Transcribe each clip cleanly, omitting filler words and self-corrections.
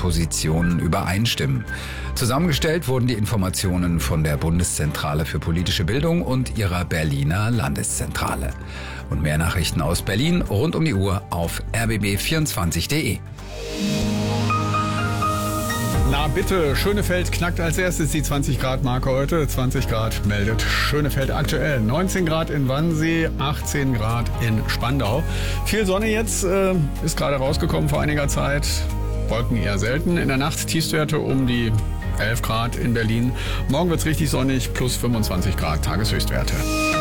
Positionen übereinstimmen. Zusammengestellt wurden die Informationen von der Bundeszentrale für politische Bildung und ihrer Berliner Landeszentrale. Und mehr Nachrichten aus Berlin rund um die Uhr auf rbb24.de. Na bitte, Schönefeld knackt als erstes die 20-Grad-Marke heute. 20 Grad meldet Schönefeld aktuell. 19 Grad in Wannsee, 18 Grad in Spandau. Viel Sonne jetzt, ist gerade rausgekommen vor einiger Zeit. Wolken eher selten. In der Nacht Tiefstwerte um die 11 Grad in Berlin. Morgen wird's richtig sonnig, plus 25 Grad Tageshöchstwerte.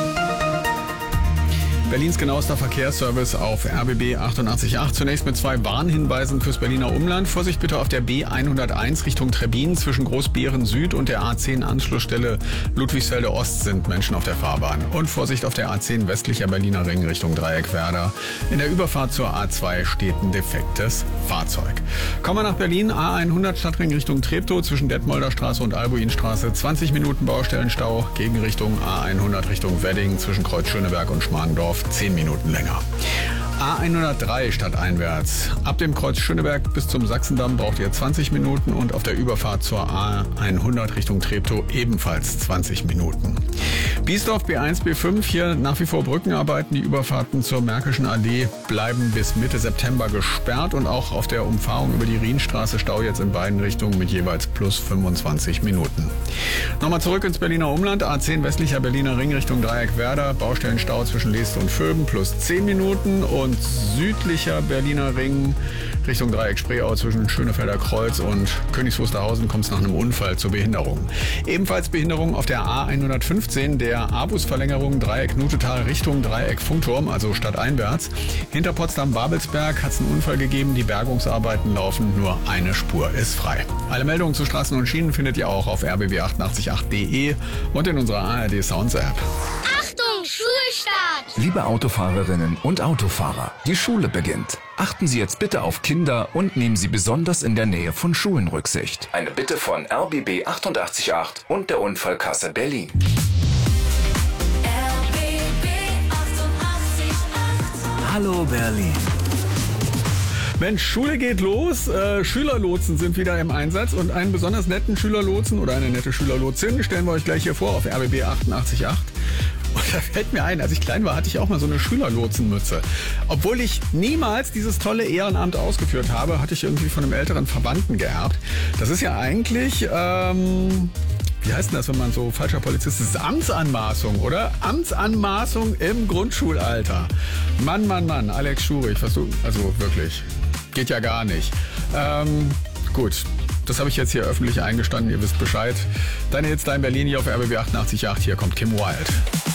Berlins genauester Verkehrsservice auf RBB 88.8. Zunächst mit 2 Warnhinweisen fürs Berliner Umland. Vorsicht bitte auf der B101 Richtung Trebbin. Zwischen Großbeeren Süd und der A10 Anschlussstelle Ludwigsfelde Ost sind Menschen auf der Fahrbahn. Und Vorsicht auf der A10 westlicher Berliner Ring Richtung Dreieckwerder. In der Überfahrt zur A2 steht ein defektes Fahrzeug. Kommen wir nach Berlin. A100 Stadtring Richtung Treptow zwischen Detmolder Straße und Albuinstraße. 20 Minuten Baustellenstau. Gegenrichtung A100 Richtung Wedding zwischen Kreuz Schöneberg und Schmargendorf. 10 Minuten länger. A103 stadteinwärts. Ab dem Kreuz Schöneberg bis zum Sachsendamm braucht ihr 20 Minuten und auf der Überfahrt zur A100 Richtung Treptow ebenfalls 20 Minuten. Biesdorf B1, B5, hier nach wie vor Brückenarbeiten. Die Überfahrten zur Märkischen Allee bleiben bis Mitte September gesperrt und auch auf der Umfahrung über die Rienstraße Stau jetzt in beiden Richtungen mit jeweils plus 25 Minuten. Nochmal zurück ins Berliner Umland. A10 westlicher Berliner Ring Richtung Dreieckwerder. Baustellenstau zwischen Leeste und Vöben plus 10 Minuten und südlicher Berliner Ring Richtung Dreieck Spreeau zwischen Schönefelder Kreuz und Königs Wusterhausen kommt es nach einem Unfall zur Behinderung. Ebenfalls Behinderung auf der A115, der A-Bus-Verlängerung Dreieck Nutetal Richtung Dreieck Funkturm, also stadteinwärts. Hinter Potsdam-Babelsberg hat es einen Unfall gegeben, die Bergungsarbeiten laufen, nur eine Spur ist frei. Alle Meldungen zu Straßen und Schienen findet ihr auch auf rbb888.de und in unserer ARD Sounds App. Achtung, Schulstart! Liebe Autofahrerinnen und Autofahrer, die Schule beginnt. Achten Sie jetzt bitte auf Kinder und nehmen Sie besonders in der Nähe von Schulen Rücksicht. Eine Bitte von RBB 88.8 und der Unfallkasse Berlin. RBB 88.8. Hallo Berlin. Mensch, Schule geht los, Schülerlotsen sind wieder im Einsatz und einen besonders netten Schülerlotsen oder eine nette Schülerlotsin stellen wir euch gleich hier vor auf RBB 88.8. Und da fällt mir ein, als ich klein war, hatte ich auch mal so eine Schülerlotsenmütze. Obwohl ich niemals dieses tolle Ehrenamt ausgeführt habe, hatte ich irgendwie von einem älteren Verwandten geerbt. Das ist ja eigentlich, wie heißt denn das, wenn man so falscher Polizist ist? Amtsanmaßung, oder? Amtsanmaßung im Grundschulalter. Mann, Alex Schurich, was du, also wirklich, geht ja gar nicht. Gut. Das habe ich jetzt hier öffentlich eingestanden, ihr wisst Bescheid. Deine Hits, dein Berlin hier auf RBB 88.8, hier kommt Kim Wilde.